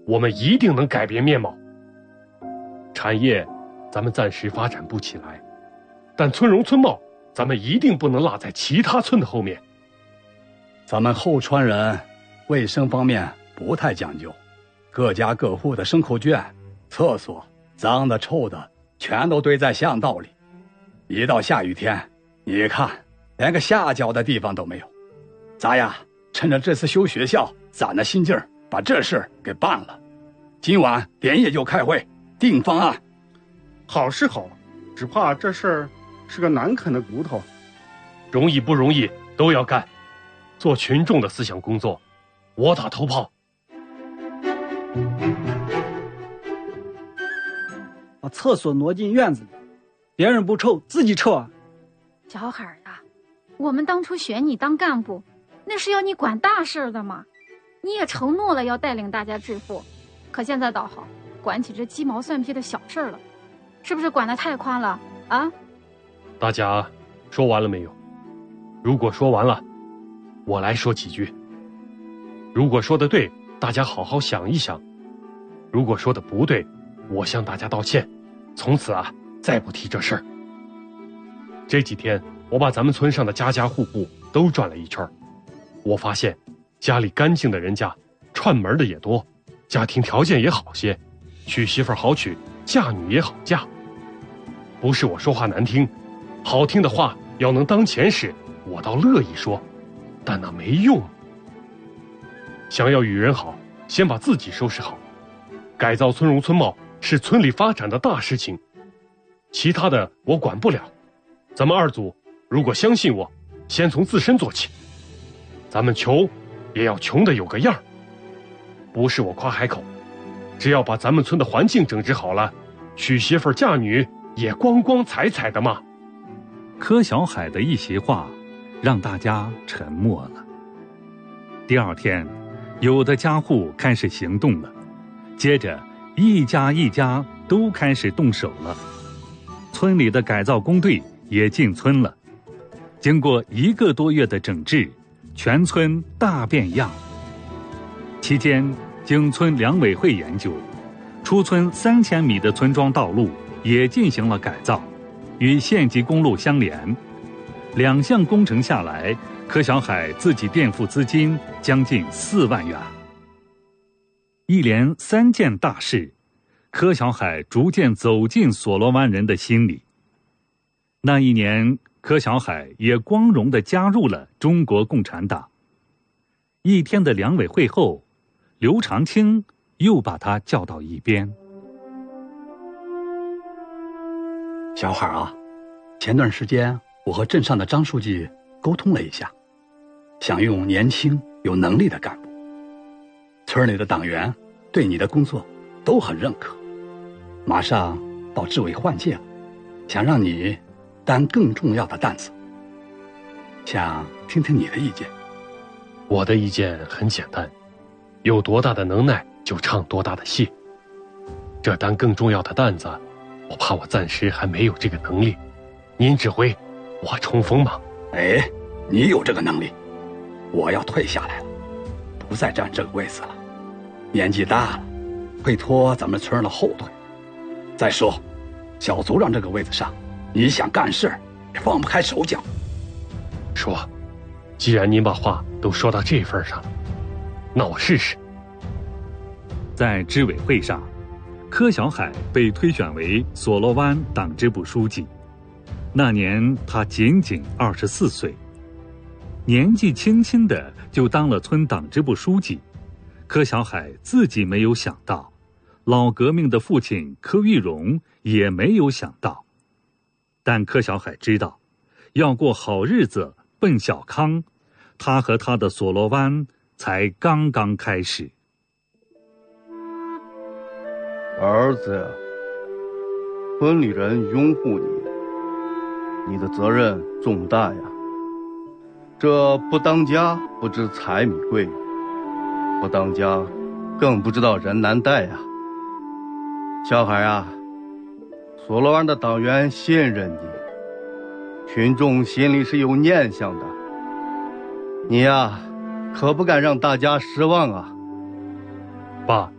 我们一定能改变面貌。产业咱们暂时发展不起来，但村容村貌咱们一定不能落在其他村的后面。 咱们后川人卫生方面不太讲究，各家各户的牲口圈、厕所脏的臭的全都堆在巷道里，一到下雨天，你看连个下脚的地方都没有。咱呀趁着这次修学校攒的心劲儿，把这事给办了。今晚连夜就开会定方案。 好是好，只怕这事儿是个难啃的骨头。 容易不容易都要干，做群众的思想工作，我打头炮。 把厕所挪进院子里，别人不臭自己臭啊。 小海啊，我们当初选你当干部，那是要你管大事的嘛。你也承诺了要带领大家致富，可现在倒好，管起这鸡毛蒜皮的小事了，是不是管得太宽了啊？ 大家说完了没有？如果说完了，我来说几句。如果说的对，大家好好想一想；如果说的不对，我向大家道歉，从此再不提这事儿。这几天我把咱们村上的家家户户都转了一圈，我发现家里干净的人家，串门的也多，家庭条件也好些，娶媳妇好娶，嫁女也好嫁。不是我说话难听，好听的话要能当钱使，我倒乐意说，但那没用。想要与人好，先把自己收拾好。改造村容村貌是村里发展的大事情，其他的我管不了。咱们二组如果相信我，先从自身做起。咱们穷也要穷得有个样，不是我夸海口，只要把咱们村的环境整治好了，娶媳妇嫁女也光光彩彩的嘛。 柯小海的一席话让大家沉默了。第二天，有的家户开始行动了，接着一家一家都开始动手了。村里的改造工队也进村了。经过1个多月的整治，全村大变样。期间，经村两委会研究，出村3000米的村庄道路也进行了改造，与县级公路相连。2项工程下来，柯小海自己垫付资金将近4万元。一连3件大事，柯小海逐渐走进索罗湾人的心里。那一年，柯小海也光荣地加入了中国共产党。一天的两委会后，刘长青又把他叫到一边。 小海啊，前段时间我和镇上的张书记沟通了一下，想用年轻有能力的干部。村里的党员对你的工作都很认可，马上到治委换届了，想让你担更重要的担子，想听听你的意见。 我的意见很简单，有多大的能耐就唱多大的戏。这担更重要的担子，我怕我暂时还没有这个能力，您指挥我冲锋嘛。 哎，你有这个能力，我要退下来了，不再占这个位子了，年纪大了，会拖咱们村的后腿。再说小组长这个位子上，你想干事也放不开手脚。 说，既然您把话都说到这份上了，那我试试。 在支委会上，柯小海被推选为索罗湾党支部书记。那年他仅仅24岁，年纪轻轻的就当了村党支部书记。柯小海自己没有想到，老革命的父亲柯玉荣也没有想到。但柯小海知道，要过好日子奔小康，他和他的索罗湾才刚刚开始。 儿子呀，村里人拥护你，你的责任重大呀。这不当家不知柴米贵，不当家更不知道人难带呀。小孩啊，索罗湾的党员信任你，群众心里是有念想的，你呀可不敢让大家失望啊。 爸，